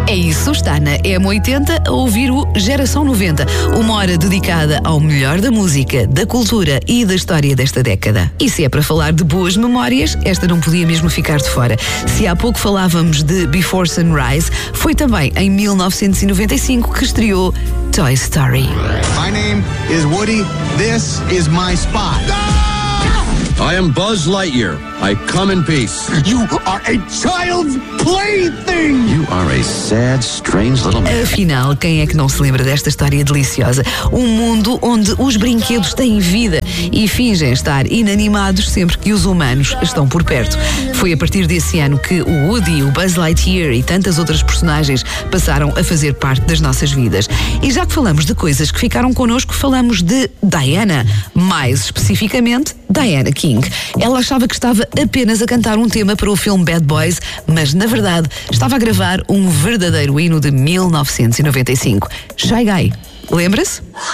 É isso, está na M80 a ouvir o Geração 90, uma hora dedicada ao melhor da música, da cultura e da história desta década. E se é para falar de boas memórias, esta não podia mesmo ficar de fora. Se há pouco falávamos de Before Sunrise, foi também em 1995 que estreou Toy Story. My name is Woody. This is my spot. I am Buzz Lightyear. I come in peace. You are a child's plaything. You are a sad, strange little man. Afinal, quem é que não se lembra desta história deliciosa? Um mundo onde os brinquedos têm vida e fingem estar inanimados sempre que os humanos estão por perto. Foi a partir desse ano que o Woody, o Buzz Lightyear e tantas outras personagens passaram a fazer parte das nossas vidas. E já que falamos de coisas que ficaram connosco, falamos de Diana, mais especificamente Diana King. Ela achava que estava apenas a cantar um tema para o filme Bad Boys, mas na verdade estava a gravar um verdadeiro hino de 1995. Shy Guy. Lembra-se?